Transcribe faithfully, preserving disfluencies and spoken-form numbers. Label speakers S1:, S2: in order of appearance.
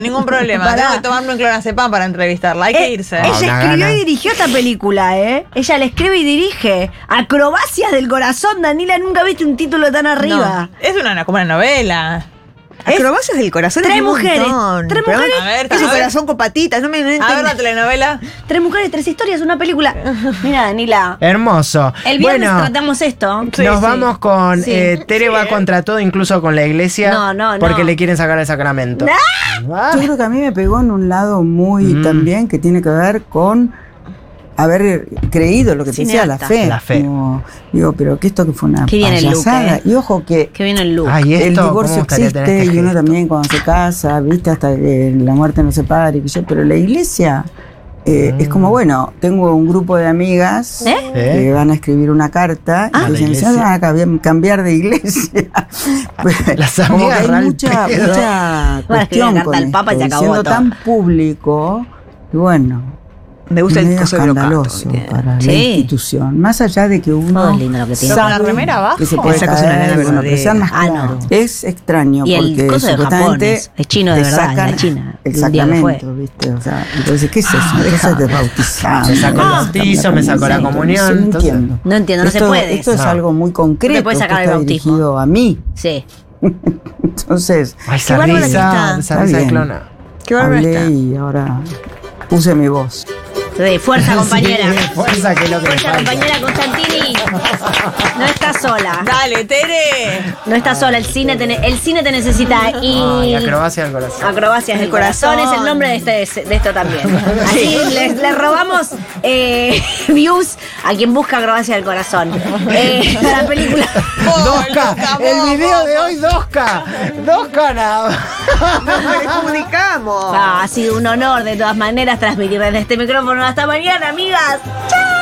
S1: Ningún problema.
S2: Pará.
S1: Tengo que tomarme un clonazepam para entrevistarla. Hay que
S2: Eh,
S1: irse.
S2: ella
S3: una
S2: escribió
S3: gana.
S2: y dirigió esta película, ¿eh? Ella la escribe y dirige. Acrobacias del corazón, Danila, nunca viste un título tan arriba.
S1: No, es una, como una novela.
S4: Acrobacias del corazón.
S2: Tres
S4: es un
S2: mujeres,
S4: montón.
S2: tres
S4: Pero
S2: mujeres.
S1: A ver,
S4: Ese
S1: a ver.
S4: corazón con patitas. No me no
S1: A ver
S4: entiendo.
S1: la telenovela.
S2: Tres mujeres, tres historias, una película. Mira, Danila.
S3: Hermoso.
S2: El viernes
S3: bueno,
S2: tratamos esto.
S1: Sí,
S3: nos
S1: sí.
S3: vamos con
S2: Sí.
S3: eh, Tere
S1: Sí,
S3: va
S1: eh.
S3: contra todo, incluso con la iglesia.
S2: No, no, no.
S3: Porque le quieren sacar el sacramento. Ah.
S5: Yo creo que a mí me pegó en un lado muy
S3: Mm.
S5: también que tiene que ver con haber creído lo que te decía la
S2: Cineasta.
S5: fe.
S3: La fe.
S5: Como, digo, pero que esto que fue una
S2: Qué bien el look,
S5: payasada.
S2: eh.
S5: Y ojo que
S2: Que viene el look.
S3: Ay, esto,
S5: el
S3: ¿cómo
S5: divorcio
S3: me gustaría tener
S5: existe
S3: este
S5: y uno
S3: gesto?
S5: también cuando se casa, viste, hasta que la muerte no se pare, y qué sé yo, pero la iglesia eh,
S3: Mm.
S5: es como, bueno, tengo un grupo de amigas
S2: ¿Eh?
S3: ¿Eh?
S5: que van a escribir una carta
S3: Ah,
S5: y
S3: la
S5: dicen,
S3: iglesia.
S5: se van a cambiar, cambiar de iglesia.
S3: Las
S5: Como que
S3: amigas
S5: hay
S3: real
S5: mucha,
S3: pedo.
S5: mucha
S2: Van a escribir
S5: cuestión
S2: una carta
S5: con
S2: al Papa y
S5: esto,
S2: se acabó
S5: siendo
S2: todo.
S5: tan público, y bueno,
S4: Me gusta el
S5: medio
S4: coso de Brocato,
S5: escandaloso
S4: ¿viste?
S5: para la
S2: Sí.
S5: institución. Más allá de que uno
S2: Todo es lindo lo que tiene.
S1: Pero con la
S5: sabe
S1: remera abajo.
S5: que se puede
S4: Esa cosa es una
S5: caer,
S4: lana
S5: bueno, pero
S4: verdadera.
S5: sean más
S2: Ah, no.
S5: claros. Es extraño
S2: Y el
S5: porque
S2: coso de Japón
S5: supuestamente
S2: es- es chino de
S5: te
S2: verdad,
S5: sacan
S2: la China,
S5: el
S2: de un día que fue.
S5: sacramento, ¿viste? O sea, entonces, ¿qué es eso?
S2: Ah,
S5: Entonces
S2: deja.
S5: te bautizamos.
S3: Me sacó el
S2: Ah.
S3: bautizo, me sacó la
S5: Sí,
S3: comunión.
S5: sí, no
S3: entonces-
S5: entiendo.
S2: No entiendo, no se
S5: Esto-
S2: puede
S5: Esto
S2: eso.
S5: es algo muy concreto.
S2: No te puedes
S5: esto
S2: sacar el
S5: está
S2: bautismo.
S5: dirigido a mí.
S2: Sí.
S5: Entonces,
S3: Ay, esa
S4: Qué bárbara que
S3: risa,
S4: está.
S3: esa
S5: Está
S3: risa de
S5: bien.
S3: clona.
S4: Qué bárbaro
S5: hablé
S4: está.
S5: y ahora puse mi voz.
S2: Sí, fuerza, compañera.
S3: Sí, fuerza, que es lo que le
S2: Fuerza,
S3: falta.
S2: compañera Constantini. No estás sola.
S1: Dale, Tere.
S2: No estás sola. El cine te, ne- el cine te necesita. Y.
S3: Ay, acrobacia del corazón.
S2: Acrobacias del
S4: El
S2: corazón.
S4: corazón.
S2: es el nombre de, este, de esto también. Así le, le robamos eh, views a quien busca acrobacia del corazón. Eh, la película.
S3: dos K, el video de hoy dos K. dos K nada más.
S4: Nos comunicamos.
S2: Ah, ha sido un honor de todas maneras transmitir desde este micrófono. Hasta mañana, amigas. ¡Chao!